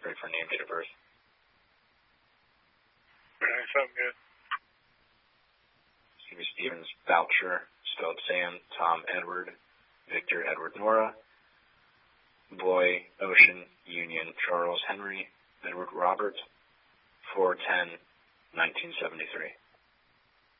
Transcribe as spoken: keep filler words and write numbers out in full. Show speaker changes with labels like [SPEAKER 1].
[SPEAKER 1] looking for name, date of birth.
[SPEAKER 2] Okay, sounds good.
[SPEAKER 1] Stevie Stevens, Boucher, spelled Sam, Tom Edward, Victor Edward Nora, Boy, Ocean, Union, Charles Henry, Edward Robert, four ten, nineteen seventy-three.